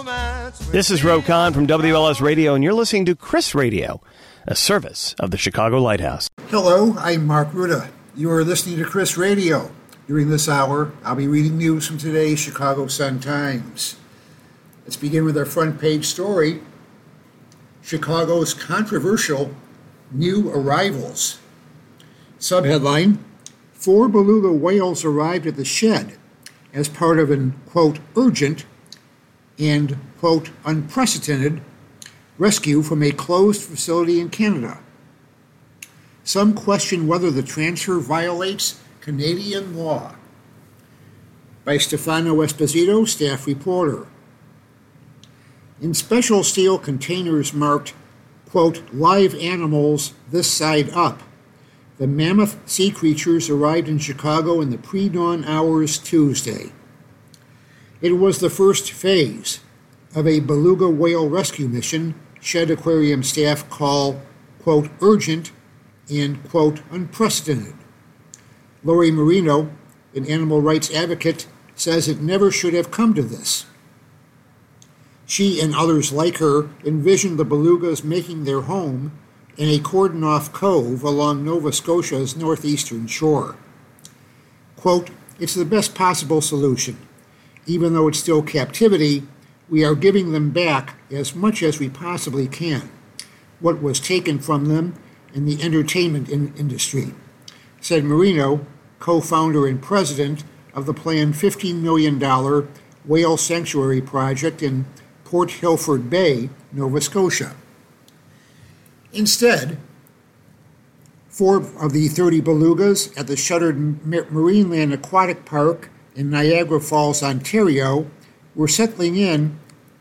This is Ro Khan from WLS Radio, and you're listening to Chris Radio, a service of the Chicago Lighthouse. Hello, I'm Mark Ruda. You are listening to Chris Radio. During this hour, I'll be reading news from today's Chicago Sun-Times. Let's begin with our front page story. Chicago's controversial new arrivals. Subheadline, 4 beluga whales arrived at the shed as part of an, quote, urgent and, quote, unprecedented rescue from a closed facility in Canada. Some question whether the transfer violates Canadian law. By Stefano Esposito, staff reporter. In special steel containers marked, quote, live animals this side up, the mammoth sea creatures arrived in Chicago in the pre-dawn hours Tuesday. It was the first phase of a beluga whale rescue mission Shedd Aquarium staff call, quote, urgent and, quote, unprecedented. Lori Marino, an animal rights advocate, says it never should have come to this. She and others like her envisioned the belugas making their home in a cordoned-off cove along Nova Scotia's northeastern shore. Quote, it's the best possible solution. Even though it's still captivity, we are giving them back as much as we possibly can, what was taken from them in the entertainment industry, said Marino, co-founder and president of the planned $15 million whale sanctuary project in Port Hilford Bay, Nova Scotia. Instead, 4 of the 30 belugas at the shuttered Marineland Aquatic Park in Niagara Falls, Ontario, were settling in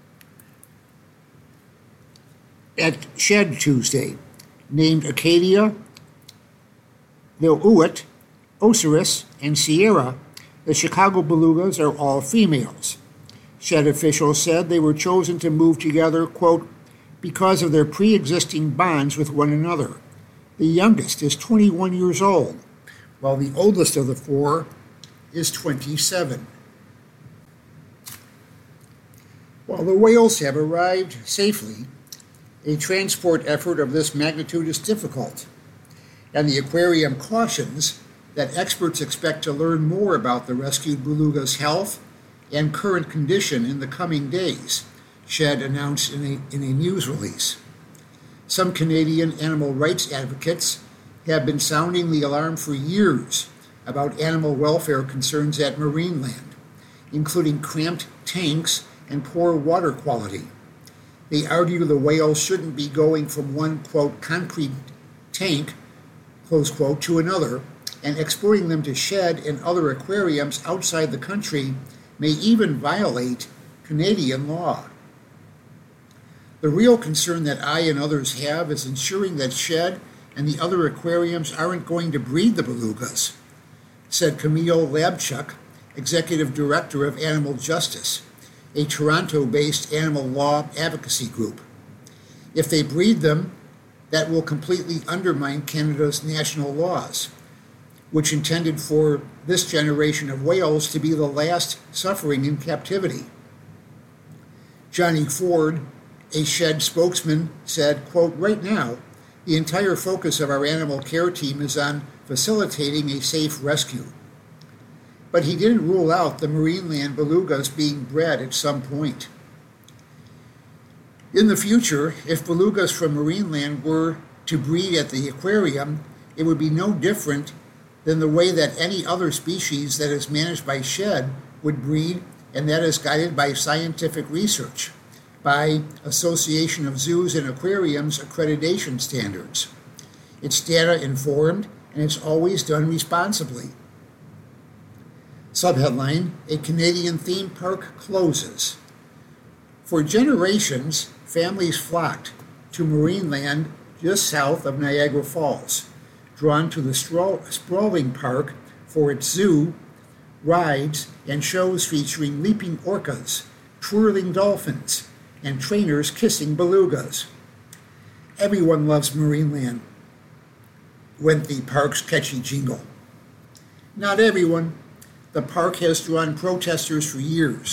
at Shedd Tuesday. Named Acadia, Lillooet, Osiris, and Sierra, the Chicago belugas are all females. Shedd officials said they were chosen to move together, quote, because of their pre-existing bonds with one another. The youngest is 21 years old, while the oldest of the 4 is 27. While the whales have arrived safely, a transport effort of this magnitude is difficult, and the aquarium cautions that experts expect to learn more about the rescued beluga's health and current condition in the coming days, Shedd announced in a news release. Some Canadian animal rights advocates have been sounding the alarm for years about animal welfare concerns at Marineland, including cramped tanks and poor water quality. They argue the whales shouldn't be going from one, quote, concrete tank, close quote, to another, and exporting them to Shedd and other aquariums outside the country may even violate Canadian law. The real concern that I and others have is ensuring that Shedd and the other aquariums aren't going to breed the belugas, said Camille Labchuk, executive director of Animal Justice, a Toronto-based animal law advocacy group. If they breed them, that will completely undermine Canada's national laws, which intended for this generation of whales to be the last suffering in captivity. Johnny Ford, a Shedd spokesman, said, quote, right now, the entire focus of our animal care team is on facilitating a safe rescue. But he didn't rule out the Marineland belugas being bred at some point. In the future, if belugas from Marineland were to breed at the aquarium, it would be no different than the way that any other species that is managed by Shedd would breed, and that is guided by scientific research, by Association of Zoos and Aquariums accreditation standards. It's data informed, and it's always done responsibly. Subheadline, a Canadian theme park closes. For generations, families flocked to Marineland just south of Niagara Falls, drawn to the sprawling park for its zoo, rides, and shows featuring leaping orcas, twirling dolphins, and trainers kissing belugas. Everyone loves Marineland, went the park's catchy jingle. Not everyone. The park has drawn protesters for years,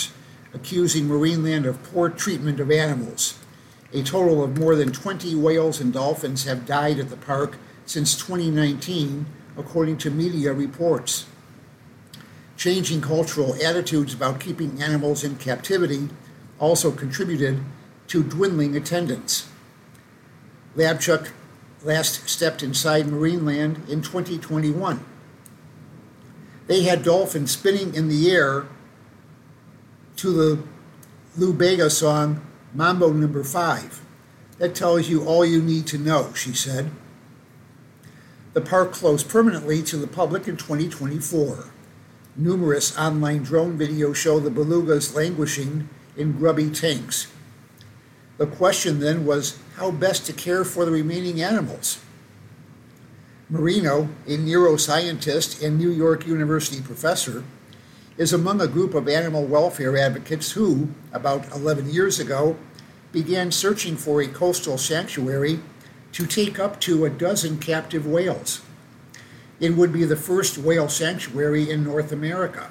accusing Marineland of poor treatment of animals. A total of more than 20 whales and dolphins have died at the park since 2019, according to media reports. Changing cultural attitudes about keeping animals in captivity also contributed to dwindling attendance. Labchuk last stepped inside Marineland in 2021. They had dolphins spinning in the air to the Lou Bega song Mambo No. 5. That tells you all you need to know, she said. The park closed permanently to the public in 2024. Numerous online drone videos show the belugas languishing in grubby tanks. The question then was how best to care for the remaining animals. Marino, a neuroscientist and New York University professor, is among a group of animal welfare advocates who, about 11 years ago, began searching for a coastal sanctuary to take up to a dozen captive whales. It would be the first whale sanctuary in North America.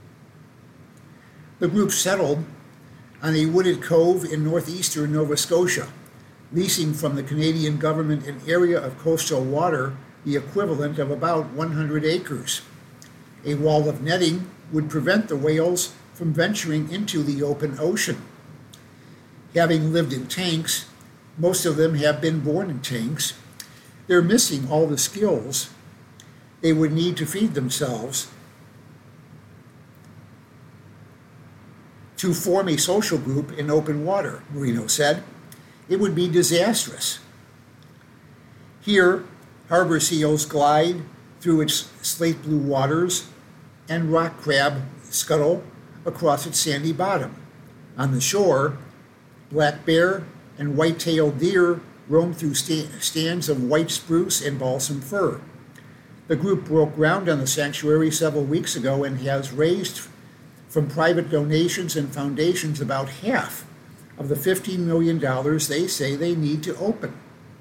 The group settled on a wooded cove in northeastern Nova Scotia, leasing from the Canadian government an area of coastal water the equivalent of about 100 acres. A wall of netting would prevent the whales from venturing into the open ocean. Having lived in tanks, most of them have been born in tanks, they're missing all the skills they would need to feed themselves. To form a social group in open water, Marino said, it would be disastrous. Here, harbor seals glide through its slate blue waters and rock crab scuttle across its sandy bottom. On the shore, black bear and white-tailed deer roam through stands of white spruce and balsam fir. The group broke ground on the sanctuary several weeks ago and has raised from private donations and foundations about half of the $15 million they say they need to open.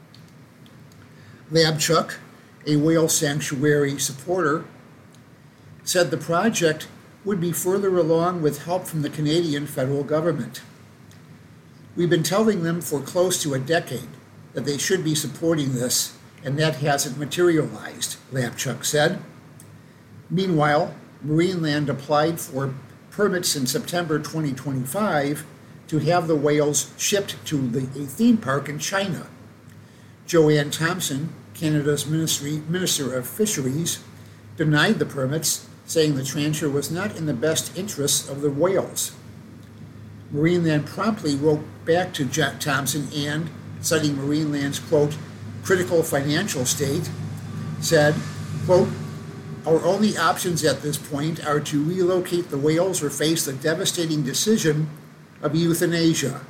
Labchuk, a whale sanctuary supporter, said the project would be further along with help from the Canadian federal government. We've been telling them for close to a decade that they should be supporting this, and that hasn't materialized, Labchuk said. Meanwhile, Marineland applied for permits in September 2025 to have the whales shipped to a theme park in China. Joanne Thompson, Canada's Minister of Fisheries, denied the permits, saying the transfer was not in the best interests of the whales. Marineland promptly wrote back to Thompson and, citing Marineland's, quote, critical financial state, said, quote, our only options at this point are to relocate the whales or face the devastating decision of euthanasia.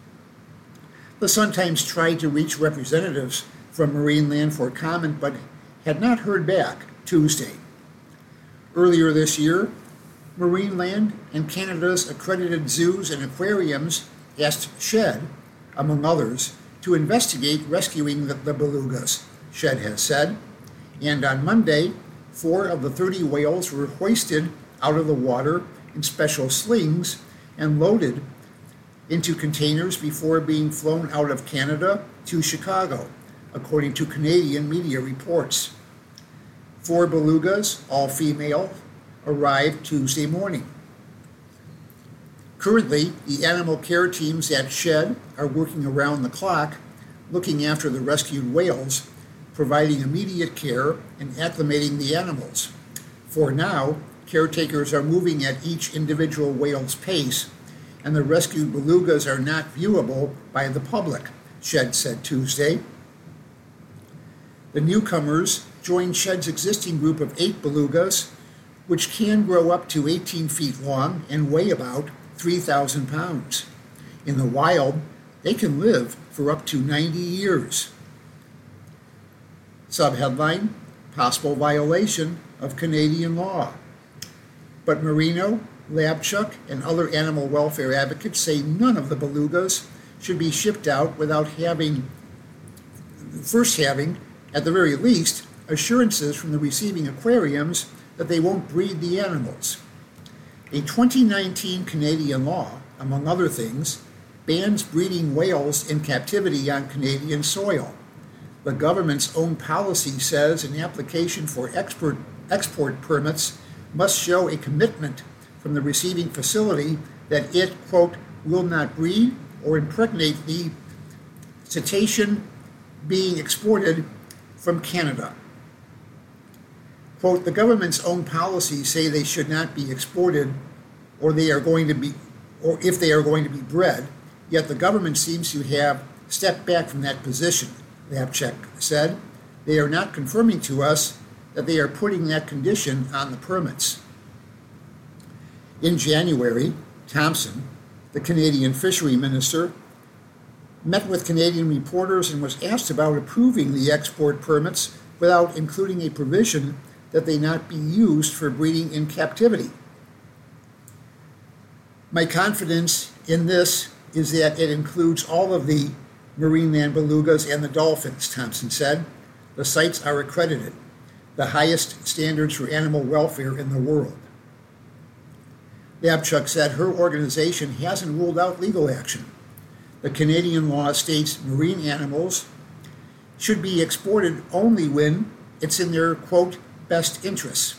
The Sun-Times tried to reach representatives from Marineland for comment but had not heard back Tuesday. Earlier this year, Marineland and Canada's accredited zoos and aquariums asked SHED, among others, to investigate rescuing the belugas, SHED has said, and on Monday, 4 of the 30 whales were hoisted out of the water in special slings and loaded into containers before being flown out of Canada to Chicago, according to Canadian media reports. 4 belugas, all female, arrived Tuesday morning. Currently, the animal care teams at SHED are working around the clock, looking after the rescued whales, providing immediate care and acclimating the animals. For now, caretakers are moving at each individual whale's pace, and the rescued belugas are not viewable by the public, SHED said Tuesday. The newcomers joined SHED's existing group of 8 belugas, which can grow up to 18 feet long and weigh about 3,000 pounds. In the wild, they can live for up to 90 years. Subheadline, possible violation of Canadian law. But Marino, Labchuk, and other animal welfare advocates say none of the belugas should be shipped out without having, at the very least, assurances from the receiving aquariums that they won't breed the animals. A 2019 Canadian law, among other things, bans breeding whales in captivity on Canadian soil. The government's own policy says an application for export permits must show a commitment from the receiving facility that it, quote, will not breed or impregnate the cetacean being exported from Canada. Quote, the government's own policies say they should not be exported or if they are going to be bred, yet the government seems to have stepped back from that position, Lapchuk said. They are not confirming to us that they are putting that condition on the permits. In January, Thompson, the Canadian fishery minister, met with Canadian reporters and was asked about approving the export permits without including a provision that they not be used for breeding in captivity. My confidence in this is that it includes all of the marine land belugas and the dolphins, Thompson said. The sites are accredited, the highest standards for animal welfare in the world. Lapchuk said her organization hasn't ruled out legal action. The Canadian law states marine animals should be exported only when it's in their, quote, best interests.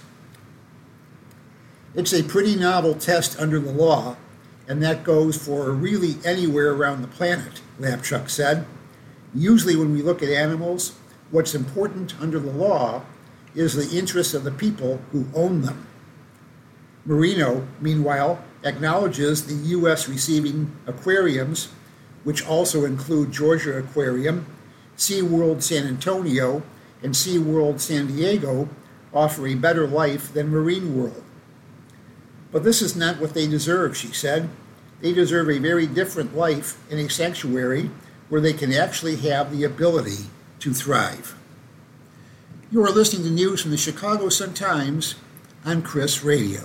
It's a pretty novel test under the law, and that goes for really anywhere around the planet, Lapchuk said. Usually when we look at animals, what's important under the law is the interests of the people who own them. Marino, meanwhile, acknowledges the U.S. receiving aquariums, which also include Georgia Aquarium, SeaWorld San Antonio, and SeaWorld San Diego, offer a better life than Marine World. But this is not what they deserve, she said. They deserve a very different life in a sanctuary where they can actually have the ability to thrive. You are listening to news from the Chicago Sun-Times on Chris Radio.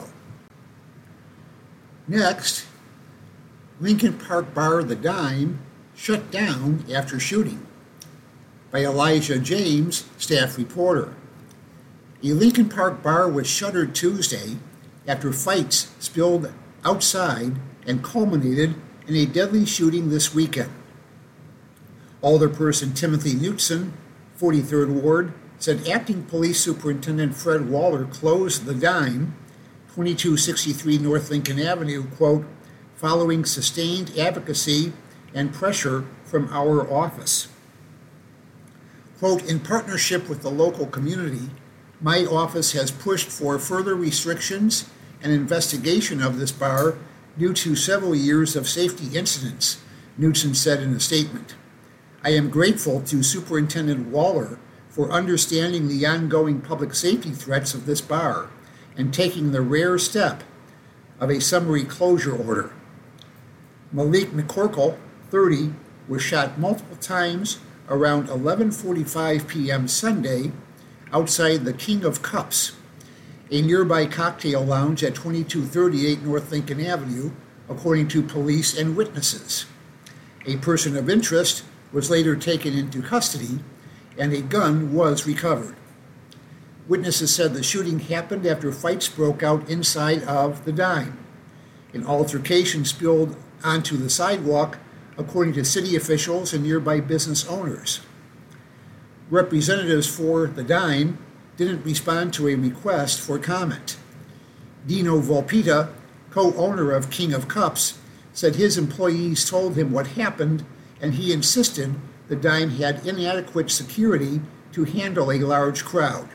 Next, Lincoln Park Bar The Dime shut down after shooting. By Elijah James, staff reporter. A Lincoln Park bar was shuttered Tuesday after fights spilled outside and culminated in a deadly shooting this weekend. Alderperson Timothy Knutson, 43rd Ward, said Acting Police Superintendent Fred Waller closed The Dime, 2263 North Lincoln Avenue, quote, following sustained advocacy and pressure from our office. Quote, in partnership with the local community, my office has pushed for further restrictions and investigation of this bar due to several years of safety incidents, Knutson said in a statement. I am grateful to Superintendent Waller for understanding the ongoing public safety threats of this bar and taking the rare step of a summary closure order. Malik McCorkle, 30, was shot multiple times around 11:45 p.m. Sunday outside the King of Cups, a nearby cocktail lounge at 2238 North Lincoln Avenue, according to police and witnesses. A person of interest was later taken into custody, and a gun was recovered. Witnesses said the shooting happened after fights broke out inside of The Dime. An altercation spilled onto the sidewalk, according to city officials and nearby business owners. Representatives for The Dime didn't respond to a request for comment. Dino Volpita, co-owner of King of Cups, said his employees told him what happened, and he insisted The Dime had inadequate security to handle a large crowd.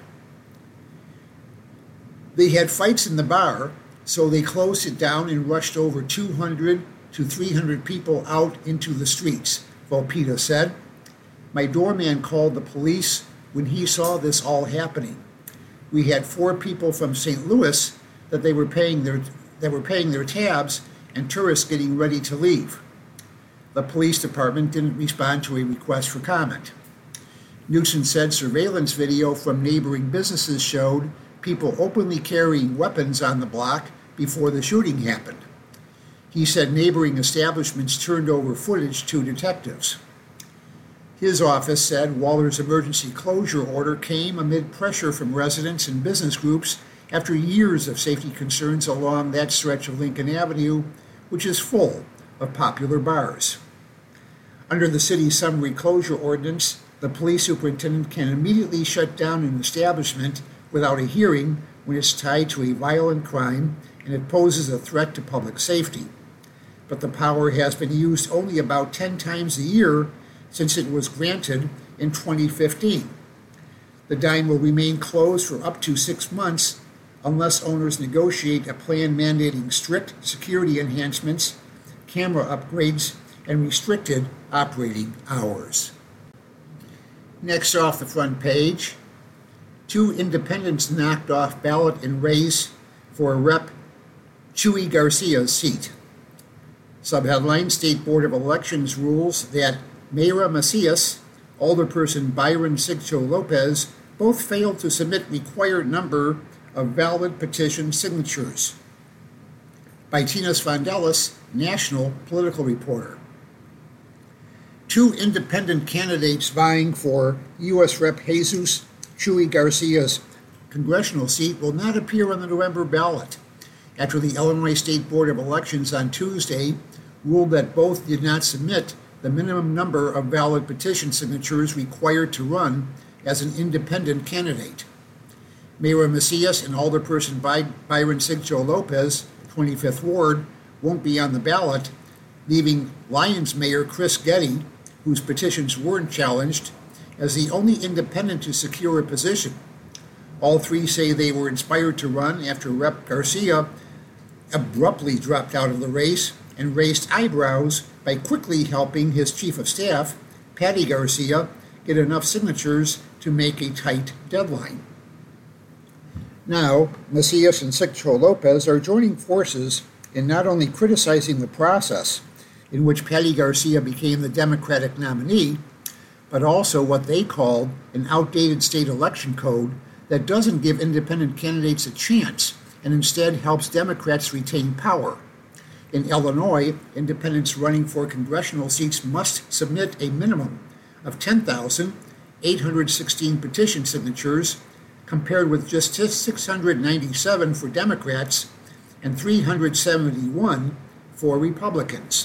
They had fights in the bar, so they closed it down and rushed over 200 to 300 people out into the streets, Volpita said. My doorman called the police when he saw this all happening. We had 4 people from St. Louis that were paying their tabs and tourists getting ready to leave. The police department didn't respond to a request for comment. Knutson said surveillance video from neighboring businesses showed people openly carrying weapons on the block before the shooting happened. He said neighboring establishments turned over footage to detectives. His office said Waller's emergency closure order came amid pressure from residents and business groups after years of safety concerns along that stretch of Lincoln Avenue, which is full of popular bars. Under the city's summary closure ordinance, the police superintendent can immediately shut down an establishment without a hearing when it's tied to a violent crime and it poses a threat to public safety. But the power has been used only about 10 times a year since it was granted in 2015. The dine will remain closed for up to 6 months unless owners negotiate a plan mandating strict security enhancements, camera upgrades, and restricted operating hours. Next off the front page, 2 independents knocked off ballot in race for Rep. Chuy Garcia's seat. Subheadline, State Board of Elections rules that Mayra Macias, Alderperson Byron Sigcho Lopez both failed to submit required number of valid petition signatures. By Tinas Vandelis, national political reporter. 2 independent candidates vying for U.S. Rep. Jesus Chuy Garcia's congressional seat will not appear on the November ballot after the Illinois State Board of Elections on Tuesday ruled that both did not submit the minimum number of valid petition signatures required to run as an independent candidate. Mayra Macias and Alderperson Byron Sigcho Lopez, 25th Ward, won't be on the ballot, leaving Lyons Mayor Chris Getty, whose petitions weren't challenged, as the only independent to secure a position. All 3 say they were inspired to run after Rep. Garcia abruptly dropped out of the race and raised eyebrows by quickly helping his chief of staff, Patty Garcia, get enough signatures to make a tight deadline. Now, Macias and Sigcho Lopez are joining forces in not only criticizing the process in which Patty Garcia became the Democratic nominee, but also what they called an outdated state election code that doesn't give independent candidates a chance and instead helps Democrats retain power. In Illinois, independents running for congressional seats must submit a minimum of 10,816 petition signatures, compared with just 697 for Democrats and 371 for Republicans.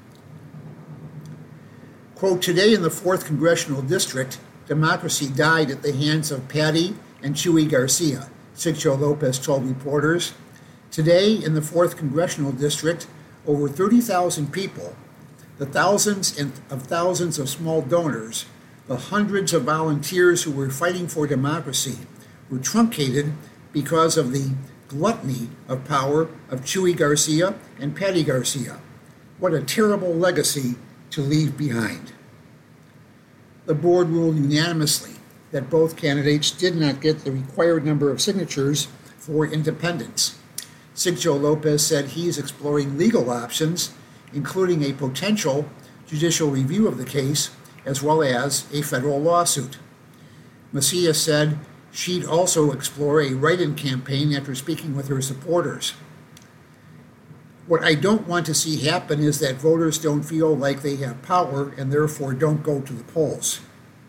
Quote, today in the 4th Congressional District, democracy died at the hands of Patty and Chuy Garcia, Sigcho Lopez told reporters. Today in the 4th Congressional District, over 30,000 people, the thousands of small donors, the hundreds of volunteers who were fighting for democracy, were truncated because of the gluttony of power of Chuy Garcia and Patty Garcia. What a terrible legacy to leave behind. The board ruled unanimously that both candidates did not get the required number of signatures for independence. Sigcho Lopez said he's exploring legal options, including a potential judicial review of the case, as well as a federal lawsuit. Macias said she'd also explore a write-in campaign after speaking with her supporters. What I don't want to see happen is that voters don't feel like they have power and therefore don't go to the polls.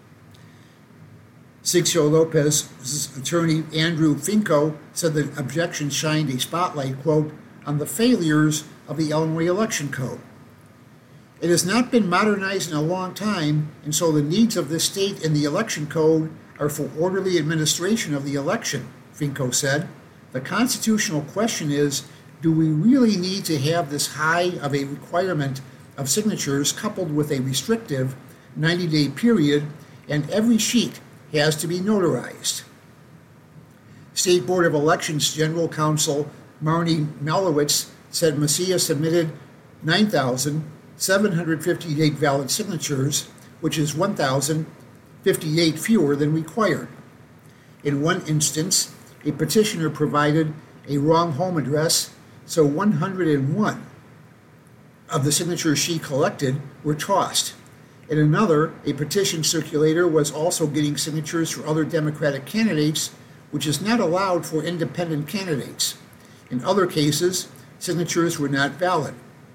Sigcho Lopez's attorney Andrew Finko said the objection shined a spotlight, quote, on the failures of the Illinois election code. It has not been modernized in a long time, and so the needs of this state in the election code are for orderly administration of the election, Finko said. The constitutional question is, do we really need to have this high of a requirement of signatures coupled with a restrictive 90-day period, and every sheet has to be notarized? State Board of Elections General Counsel Marnie Malowitz said Macias submitted 9,758 valid signatures, which is 1,058 fewer than required. In one instance, a petitioner provided a wrong home address, so 101 of the signatures she collected were tossed. In another, a petition circulator was also getting signatures for other Democratic candidates, which is not allowed for independent candidates. In other cases, signatures were not valid.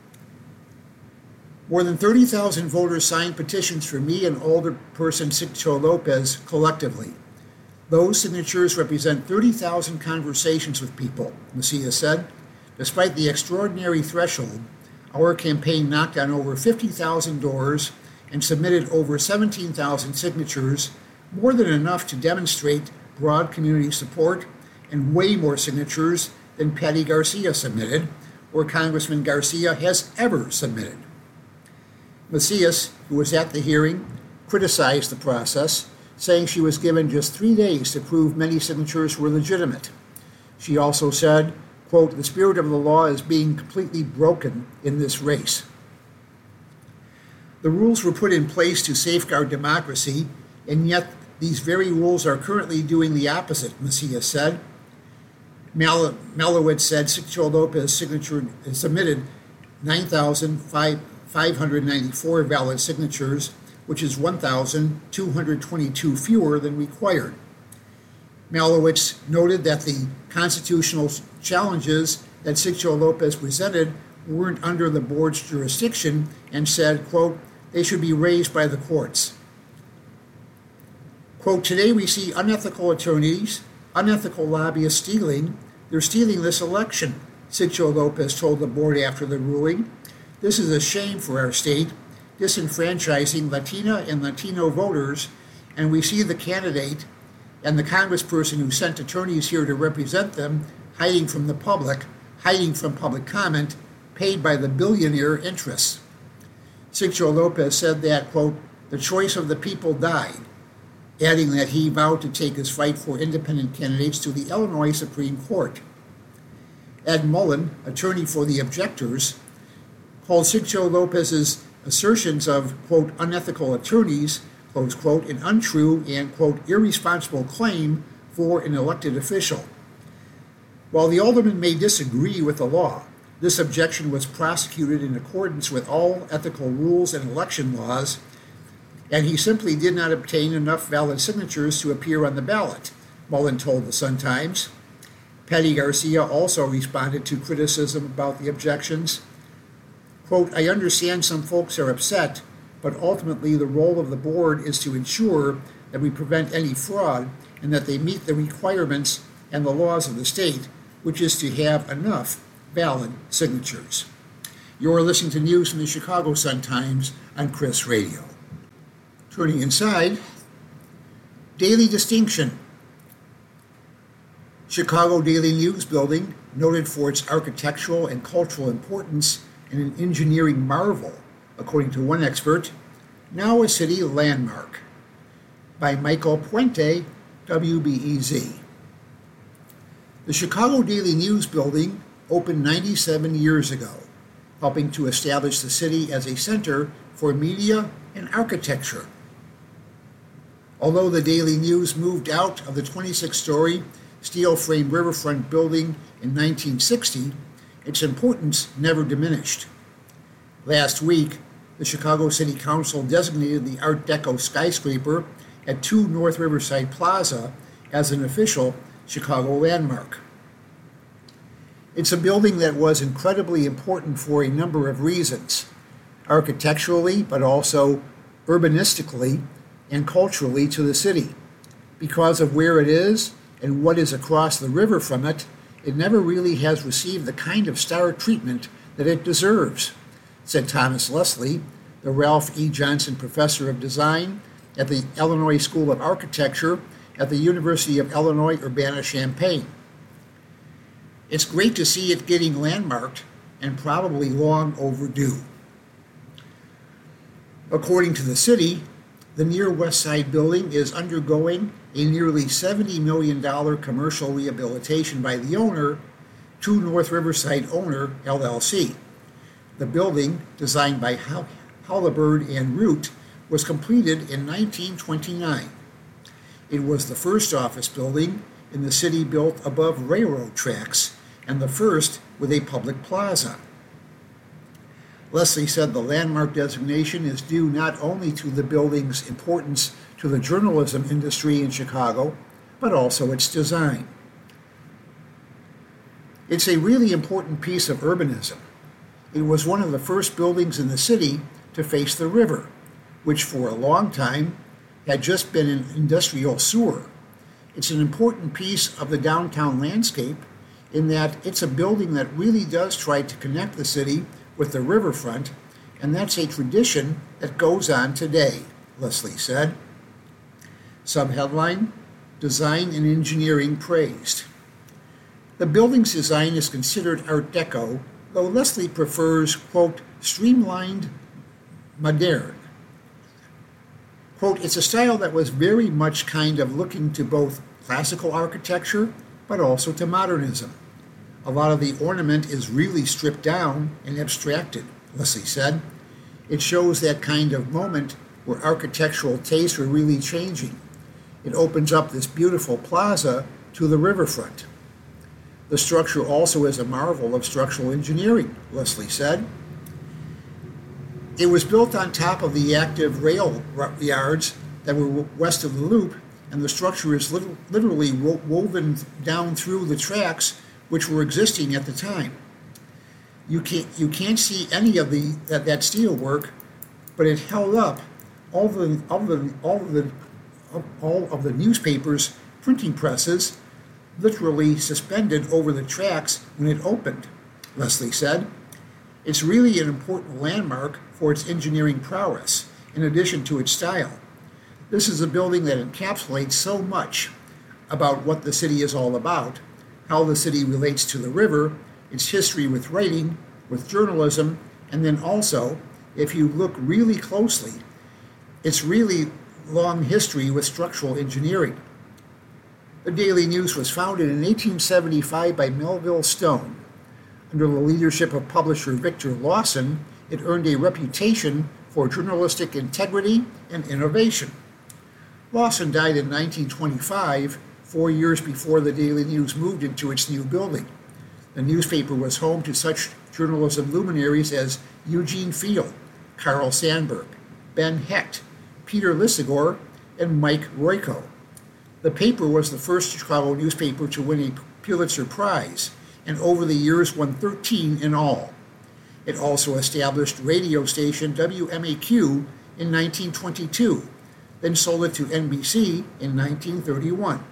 More than 30,000 voters signed petitions for me and Alderperson Sigcho Lopez collectively. Those signatures represent 30,000 conversations with people, Macias said. Despite the extraordinary threshold, our campaign knocked on over 50,000 doors and submitted over 17,000 signatures, more than enough to demonstrate broad community support and way more signatures than Patty Garcia submitted, or Congressman Garcia has ever submitted. Macias, who was at the hearing, criticized the process, saying she was given just 3 days to prove many signatures were legitimate. She also said, quote, "The spirit of the law is being completely broken in this race." The rules were put in place to safeguard democracy, and yet these very rules are currently doing the opposite, Macias said. Malowitz said Sigcho Lopez submitted 9,594 valid signatures, which is 1,222 fewer than required. Malowitz noted that the constitutional challenges that Sigcho Lopez presented weren't under the board's jurisdiction and said, quote, "They should be raised by the courts." Quote, "Today we see unethical attorneys, unethical lobbyists stealing. They're stealing this election," Sigcho Lopez told the board after the ruling. "This is a shame for our state, disenfranchising Latina and Latino voters, and we see the candidate and the congressperson who sent attorneys here to represent them hiding from the public, hiding from public comment, paid by the billionaire interests." Sigcho Lopez said that, quote, "The choice of the people died," adding that he vowed to take his fight for independent candidates to the Illinois Supreme Court. Ed Mullen, attorney for the objectors, called Sigcho Lopez's assertions of, quote, "unethical attorneys," close quote, "an untrue and, quote, "irresponsible claim for an elected official." While the alderman may disagree with the law, this objection was prosecuted in accordance with all ethical rules and election laws, and he simply did not obtain enough valid signatures to appear on the ballot, Mullen told the Sun-Times. Patty Garcia also responded to criticism about the objections. Quote, "I understand some folks are upset, but ultimately the role of the board is to ensure that we prevent any fraud and that they meet the requirements and the laws of the state, which is to have enough valid signatures." You're listening to news from the Chicago Sun-Times on Chris Radio. Turning inside, Daily Distinction. Chicago Daily News building, noted for its architectural and cultural importance and an engineering marvel, according to one expert, now a city landmark. By Michael Puente, WBEZ. The Chicago Daily News building opened 97 years ago, helping to establish the city as a center for media and architecture. Although the Daily News moved out of the 26-story steel-framed riverfront building in 1960, its importance never diminished. Last week, the Chicago City Council designated the Art Deco skyscraper at 2 North Riverside Plaza as an official Chicago landmark. It's a building that was incredibly important for a number of reasons, architecturally, but also urbanistically and culturally to the city. Because of where it is and what is across the river from it, it never really has received the kind of star treatment that it deserves, said Thomas Leslie, the Ralph E. Johnson Professor of Design at the Illinois School of Architecture at the University of Illinois Urbana-Champaign. It's great to see it getting landmarked and probably long overdue. According to the city, the near West Side building is undergoing a nearly $70 million commercial rehabilitation by the owner, 2 North Riverside Owner, LLC. The building, designed by Halliburton and Root, was completed in 1929. It was the first office building in the city built above railroad tracks, and the first with a public plaza. Leslie said the landmark designation is due not only to the building's importance to the journalism industry in Chicago, but also its design. It's a really important piece of urbanism. It was one of the first buildings in the city to face the river, which for a long time had just been an industrial sewer, It's an important piece of the downtown landscape in that it's a building that really does try to connect the city with the riverfront, and that's a tradition that goes on today, Leslie said. Subheadline, Design and Engineering Praised. The building's design is considered Art Deco, though Leslie prefers, quote, streamlined moderne. Quote, it's a style that was very much kind of looking to both classical architecture, but also to modernism. A lot of the ornament is really stripped down and abstracted, Leslie said. It shows that kind of moment where architectural tastes were really changing. It opens up this beautiful plaza to the riverfront. The structure also is a marvel of structural engineering, Leslie said. It was built on top of the active rail yards that were west of the loop, and the structure is literally woven down through the tracks which were existing at the time. You can't see any of that steel work, but it held up all of the newspapers' printing presses, literally suspended over the tracks when it opened, Leslie said. It's really an important landmark for its engineering prowess, in addition to its style. This is a building that encapsulates so much about what the city is all about, how the city relates to the river, its history with writing, with journalism, and then also, if you look really closely, its really long history with structural engineering. The Daily News was founded in 1875 by Melville Stone. Under the leadership of publisher Victor Lawson, it earned a reputation for journalistic integrity and innovation. Lawson died in 1925, 4 years before the Daily News moved into its new building. The newspaper was home to such journalism luminaries as Eugene Field, Carl Sandburg, Ben Hecht, Peter Lisagor, and Mike Royko. The paper was the first Chicago newspaper to win a Pulitzer Prize, and over the years won 13 in all. It also established radio station WMAQ in 1922, then sold it to NBC in 1931.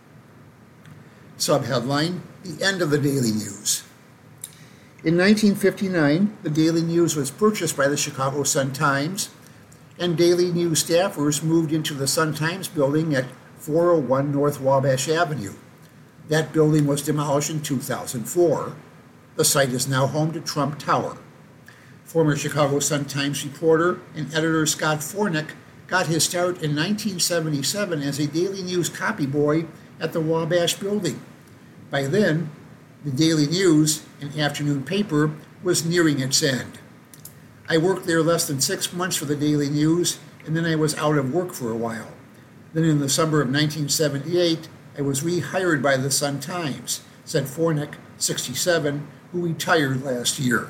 Subheadline, The End of the Daily News. In 1959, the Daily News was purchased by the Chicago Sun-Times, and Daily News staffers moved into the Sun-Times building at 401 North Wabash Avenue. That building was demolished in 2004. The site is now home to Trump Tower. Former Chicago Sun-Times reporter and editor Scott Fornick got his start in 1977 as a Daily News copy boy at the Wabash building. By then, the Daily News, an afternoon paper, was nearing its end. I worked there less than 6 months for the Daily News, and then I was out of work for a while. Then in the summer of 1978, I was rehired by the Sun-Times, said Fornick, 67, who retired last year.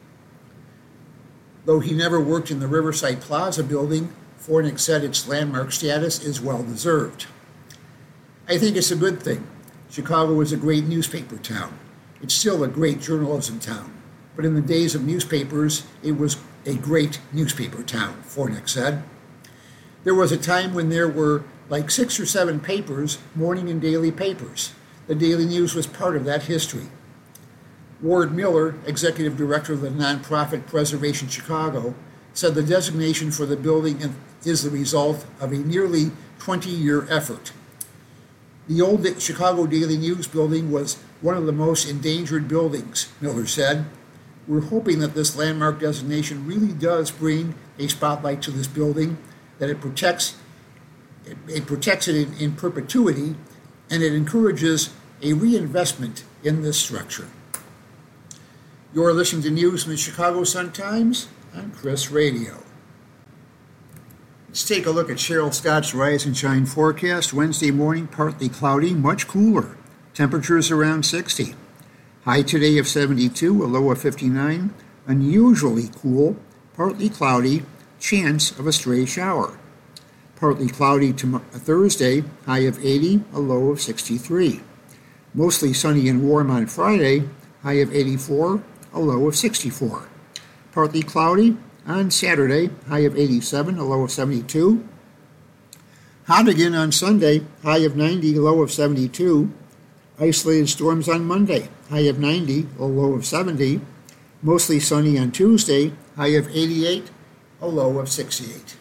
Though he never worked in the Riverside Plaza building, Fornick said its landmark status is well-deserved. I think it's a good thing. Chicago is a great newspaper town. It's still a great journalism town. But in the days of newspapers, it was a great newspaper town, Fornick said. There was a time when there were like 6 or 7 papers, morning and daily papers. The Daily News was part of that history. Ward Miller, executive director of the nonprofit Preservation Chicago, said the designation for the building is the result of a nearly 20-year effort. The old Chicago Daily News building was one of the most endangered buildings, Miller said. We're hoping that this landmark designation really does bring a spotlight to this building, that it protects it in perpetuity, and it encourages a reinvestment in this structure. You're listening to news from the Chicago Sun-Times on Chris Radio. Let's take a look at Cheryl Scott's Rise and Shine forecast. Wednesday morning, partly cloudy, much cooler. Temperatures around 60. High today of 72, a low of 59. Unusually cool, partly cloudy, chance of a stray shower. Partly cloudy Thursday, high of 80, a low of 63. Mostly sunny and warm on Friday, high of 84, a low of 64. Partly cloudy on Saturday, high of 87, a low of 72. Hot again on Sunday, high of 90, low of 72. Isolated storms on Monday, high of 90, a low of 70. Mostly sunny on Tuesday, high of 88, a low of 68.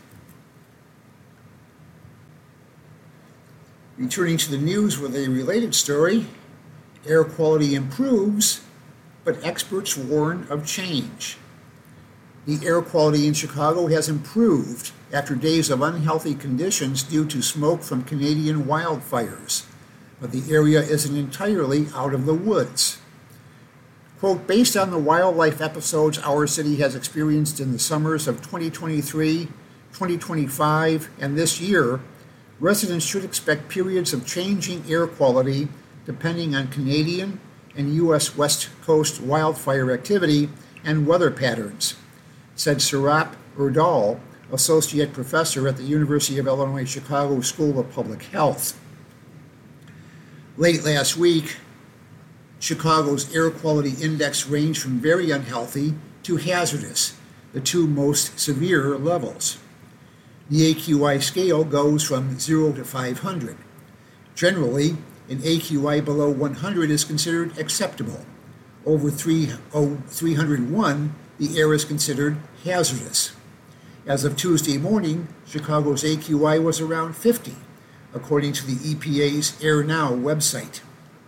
Returning to the news with a related story, air quality improves, but experts warn of change. The air quality in Chicago has improved after days of unhealthy conditions due to smoke from Canadian wildfires, but the area isn't entirely out of the woods. Quote, based on the wildlife episodes our city has experienced in the summers of 2023, 2025, and this year, residents should expect periods of changing air quality depending on Canadian and U.S. West Coast wildfire activity and weather patterns, said Saurabh Urdal, associate professor at the University of Illinois Chicago School of Public Health. Late last week, Chicago's air quality index ranged from very unhealthy to hazardous, the two most severe levels. The AQI scale goes from 0 to 500. Generally, an AQI below 100 is considered acceptable. Over 301, the air is considered hazardous. As of Tuesday morning, Chicago's AQI was around 50, according to the EPA's AirNow website.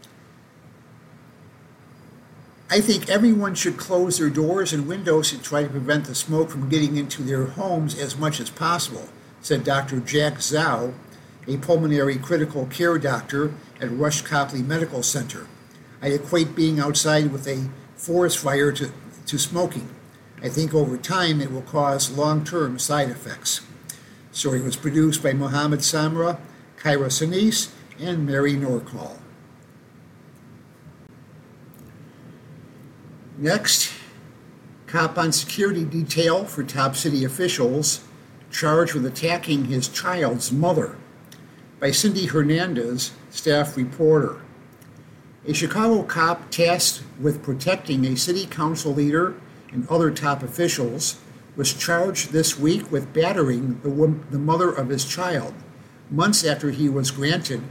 I think everyone should close their doors and windows to try to prevent the smoke from getting into their homes as much as possible, said Dr. Jack Zhao, a pulmonary critical care doctor at Rush Copley Medical Center. I equate being outside with a forest fire to smoking. I think over time it will cause long-term side effects. The story was produced by Mohammed Samra, Kyra Sinise, and Mary Norcall. Next, cop on security detail for top city officials charged with attacking his child's mother, by Cindy Hernandez, staff reporter. A Chicago cop tasked with protecting a city council leader and other top officials was charged this week with battering the mother of his child, months after she was granted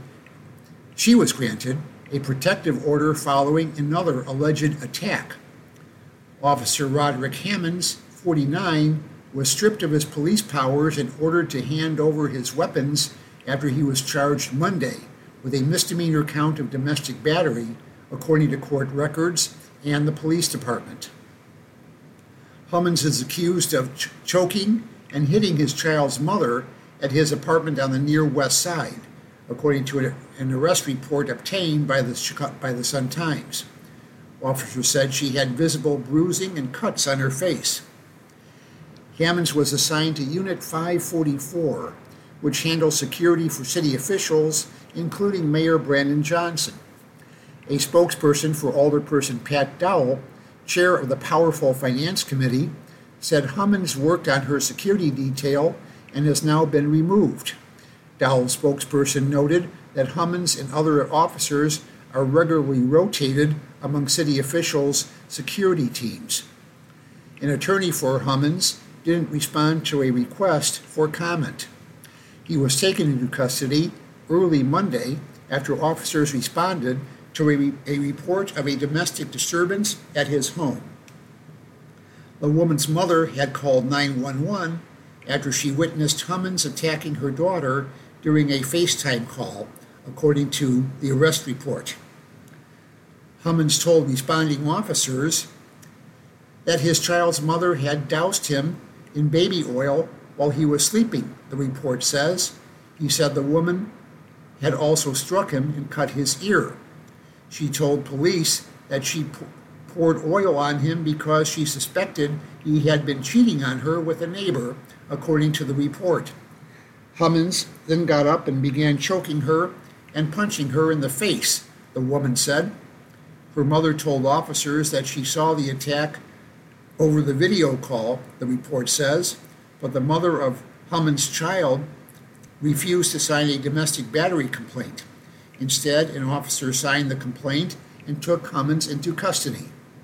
a protective order following another alleged attack. Officer Roderick Hammonds, 49, was stripped of his police powers and ordered to hand over his weapons after he was charged Monday with a misdemeanor count of domestic battery, according to court records and the police department. Hammonds is accused of choking and hitting his child's mother at his apartment on the near west side, according to an arrest report obtained by the Sun-Times. Officers said she had visible bruising and cuts on her face. Hammonds was assigned to Unit 544, which handles security for city officials, including Mayor Brandon Johnson. A spokesperson for Alderperson Pat Dowell, chair of the powerful Finance Committee, said Hammonds worked on her security detail and has now been removed. Dowell's spokesperson noted that Hammonds and other officers are regularly rotated among city officials' security teams. An attorney for Hammonds didn't respond to a request for comment. He was taken into custody early Monday after officers responded to a report of a domestic disturbance at his home. The woman's mother had called 911 after she witnessed Hammonds attacking her daughter during a FaceTime call, according to the arrest report. Hammonds told responding officers that his child's mother had doused him in baby oil while he was sleeping, the report says. He said the woman had also struck him and cut his ear. She told police that she poured oil on him because she suspected he had been cheating on her with a neighbor, according to the report. Hammonds then got up and began choking her and punching her in the face, the woman said. Her mother told officers that she saw the attack over the video call, the report says, but the mother of Hammonds' child refused to sign a domestic battery complaint. Instead, an officer signed the complaint and took Hammonds into custody.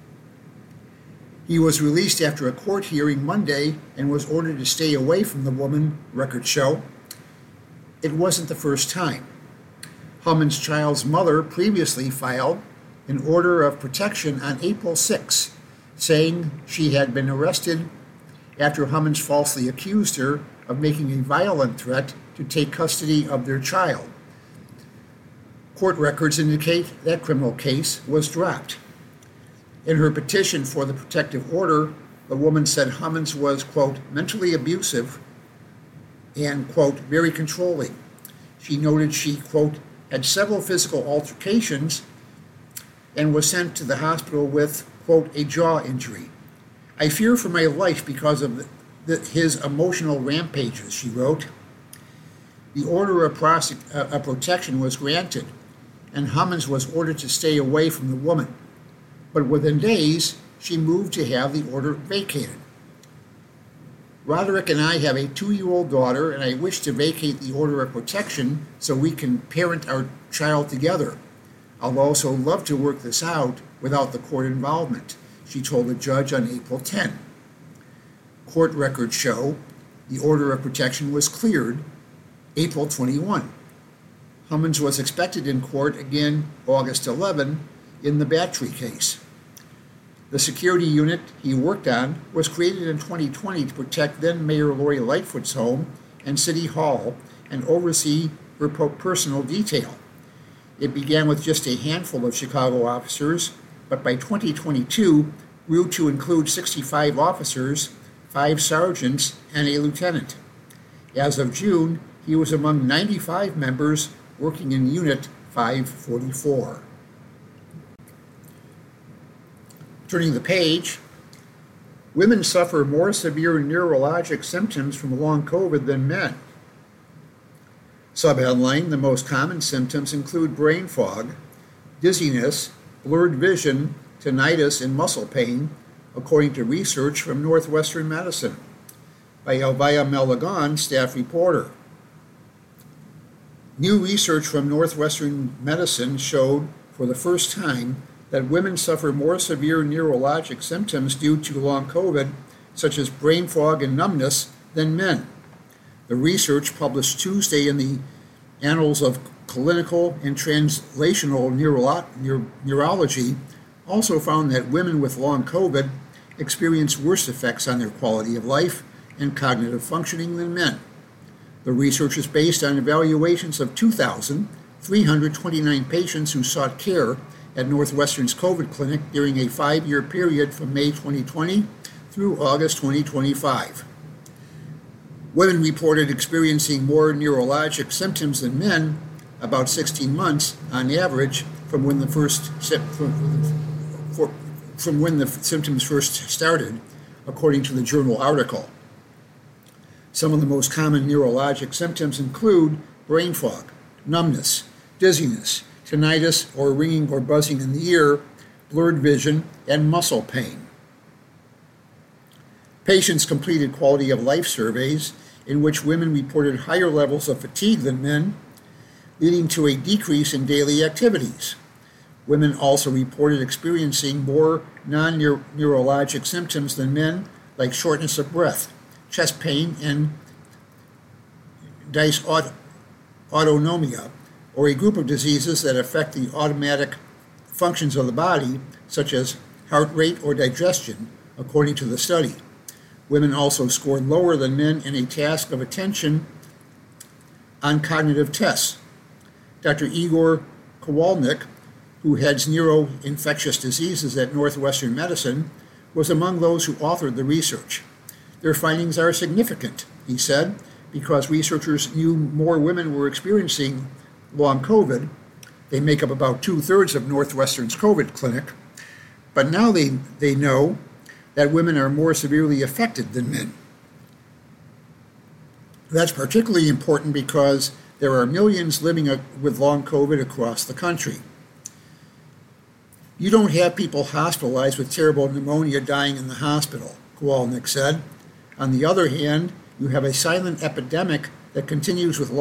He was released after a court hearing Monday and was ordered to stay away from the woman, records show. it wasn't the first time. Hammond's child's mother previously filed an order of protection on April 6, saying she had been arrested after Hammond falsely accused her of making a violent threat to take custody of their child. Court records indicate that criminal case was dropped. In her petition for the protective order, the woman said Hammond was, quote, mentally abusive and, quote, very controlling. She noted she, quote, had several physical altercations and was sent to the hospital with, quote, a jaw injury. I fear for my life because of his emotional rampages, she wrote. The order of protection was granted, and Hammond was ordered to stay away from the woman. But within days, she moved to have the order vacated. Roderick and I have a 2-year-old daughter, and I wish to vacate the order of protection so we can parent our child together. I'll also love to work this out without the court involvement, she told the judge on April 10. Court records show the order of protection was cleared April 21. Hammond was expected in court again August 11 in the Battery case. The security unit he worked on was created in 2020 to protect then-Mayor Lori Lightfoot's home and City Hall and oversee her personal detail. It began with just a handful of Chicago officers, but by 2022 grew to include 65 officers, 5 sergeants, and a lieutenant. As of June, he was among 95 members working in Unit 544. Turning the page, women suffer more severe neurologic symptoms from long COVID than men. Subheadline, the most common symptoms include brain fog, dizziness, blurred vision, tinnitus, and muscle pain, according to research from Northwestern Medicine. By Elvia Malagon, staff reporter. New research from Northwestern Medicine showed for the first time that women suffer more severe neurologic symptoms due to long COVID, such as brain fog and numbness, than men. The research, published Tuesday in the Annals of Clinical and Translational Neurology, also found that women with long COVID experience worse effects on their quality of life and cognitive functioning than men. The research is based on evaluations of 2,329 patients who sought care at Northwestern's COVID clinic during a 5-year period from May 2020 through August 2025. Women reported experiencing more neurologic symptoms than men, about 16 months on average from when the symptoms first started, according to the journal article. Some of the most common neurologic symptoms include brain fog, numbness, dizziness, tinnitus or ringing or buzzing in the ear, blurred vision, and muscle pain. Patients completed quality of life surveys in which women reported higher levels of fatigue than men, leading to a decrease in daily activities. Women also reported experiencing more non-neurologic symptoms than men, like shortness of breath, chest pain, and dysautonomia, or a group of diseases that affect the automatic functions of the body, such as heart rate or digestion, according to the study. Women also scored lower than men in a task of attention on cognitive tests. Dr. Igor Kowalnik, who heads neuroinfectious diseases at Northwestern Medicine, was among those who authored the research. Their findings are significant, he said, because researchers knew more women were experiencing long COVID. They make up about 2/3 of Northwestern's COVID clinic, but now they know that women are more severely affected than men. That's particularly important because there are millions living with long COVID across the country. You don't have people hospitalized with terrible pneumonia dying in the hospital, Kowalnik said. On the other hand, you have a silent epidemic that continues with